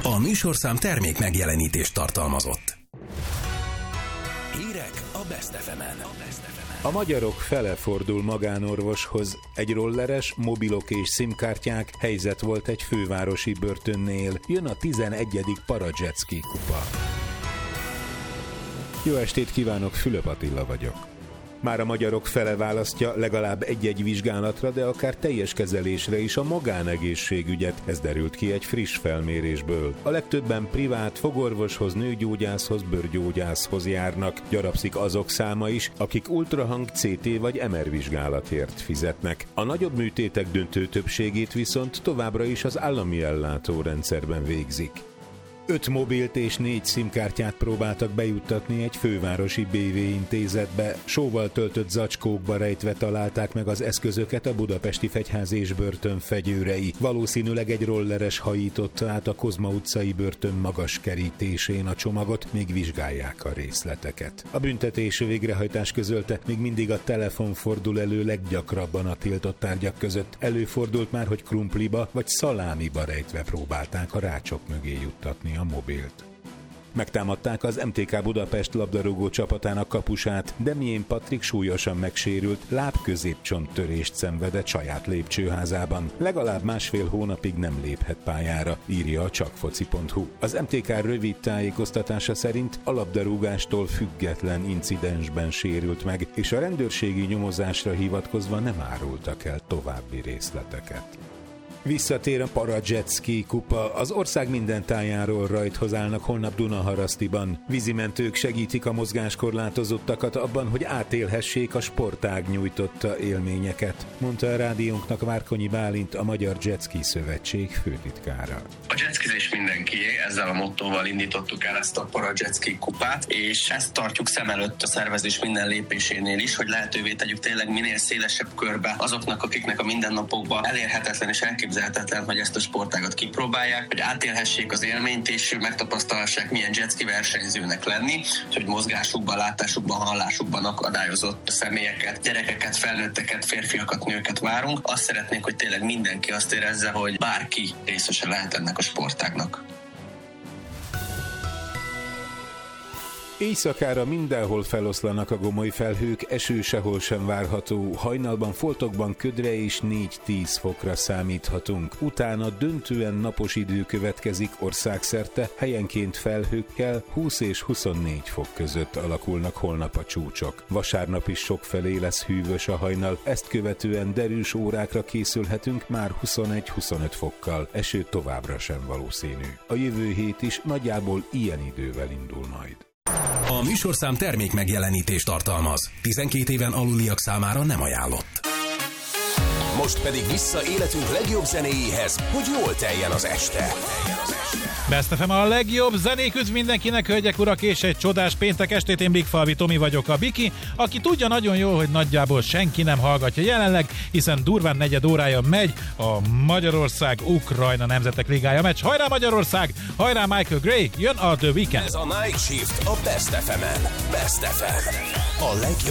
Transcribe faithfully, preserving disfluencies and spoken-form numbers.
A műsorszám termék megjelenítést tartalmazott. Hírek a Best ef emen. A magyarok fele fordul magánorvoshoz. Egy rolleres, mobilok és szimkártyák helyzet volt egy fővárosi börtönnél. Jön a tizenegyedik Parajetski kupa. Jó estét kívánok, Fülöp Attila vagyok. Már a magyarok fele választja legalább egy-egy vizsgálatra, de akár teljes kezelésre is a magánegészségügyet. Ez derült ki egy friss felmérésből. A legtöbben privát fogorvoshoz, nőgyógyászhoz, bőrgyógyászhoz járnak. Gyarapszik azok száma is, akik ultrahang, cé té vagy em er vizsgálatért fizetnek. A nagyobb műtétek döntő többségét viszont továbbra is az állami ellátórendszerben végzik. Öt mobilt és négy szimkártyát próbáltak bejuttatni egy fővárosi bé vé intézetbe. Sóval töltött zacskókba rejtve találták meg az eszközöket a budapesti fegyház és börtön fegyőrei. Valószínűleg egy rolleres hajította át a Kozma utcai börtön magas kerítésén a csomagot, még vizsgálják a részleteket. A büntetés végrehajtás közölte, még mindig a telefon fordul elő leggyakrabban a tiltott tárgyak között. Előfordult már, hogy krumpliba vagy szalámiba rejtve próbálták a rácsok mögé juttatni a mobilt. Megtámadták az em té ká Budapest labdarúgó csapatának kapusát, Demjén Patrik súlyosan megsérült, lábközépcsonttörést szenvedett saját lépcsőházában. Legalább másfél hónapig nem léphet pályára, írja a csakfoci pont hu. Az em té ká rövid tájékoztatása szerint a labdarúgástól független incidensben sérült meg, és a rendőrségi nyomozásra hivatkozva nem árultak el további részleteket. Visszatér a Parajetski kupa. Az ország minden tájáról rajthoz állnak holnap Dunaharasztiban. Vízimentők segítik a mozgáskorlátozottakat abban, hogy átélhessék a sportág nyújtotta élményeket, mondta a rádiónknak Várkonyi Bálint, a Magyar Jetski Szövetség főtitkára. A jetskizés mindenkié, ezzel a mottóval indítottuk el ezt a Parajetski kupát, és ezt tartjuk szem előtt a szervezés minden lépésénél is, hogy lehetővé tegyük tényleg minél szélesebb körbe azoknak, akiknek a mindennapokban elérhetetlen és elképzelhetetlen, hogy ezt a sportágat kipróbálják, hogy átélhessék az élményt, és megtapasztalhassák, milyen jetski versenyzőnek lenni, hogy mozgásukban, látásukban, hallásukban akadályozott személyeket, gyerekeket, felnőtteket, férfiakat, nőket várunk. Azt szeretnénk, hogy tényleg mindenki azt érezze, hogy bárki részese lehet ennek a sportágnak. Éjszakára mindenhol feloszlanak a gomoly felhők, eső sehol sem várható, hajnalban, foltokban ködre és négy-tíz fokra számíthatunk. Utána döntően napos idő következik országszerte, helyenként felhőkkel húsz és huszonnégy fok között alakulnak holnap a csúcsok. Vasárnap is sokfelé lesz hűvös a hajnal, ezt követően derűs órákra készülhetünk már huszonegy-huszonöt fokkal, eső továbbra sem valószínű. A jövő hét is nagyjából ilyen idővel indul majd. A műsorszám termék megjelenítést tartalmaz. tizenkét éven aluliak számára nem ajánlott. Most pedig vissza életünk legjobb zenéjéhez, hogy jól teljen az este. Best ef em a legjobb zenék, üdv mindenkinek, hölgyek, urak, és egy csodás péntek estét. Én Bigfalvi Tomi vagyok, a Biki, aki tudja nagyon jól, hogy nagyjából senki nem hallgatja jelenleg, hiszen durván negyed órája megy a Magyarország-Ukrajna Nemzetek Ligája meccs. Hajrá Magyarország, hajrá Michael Gray, jön a The Weeknd. Ez a Night Shift a Best ef emen. Best ef em. A legjobb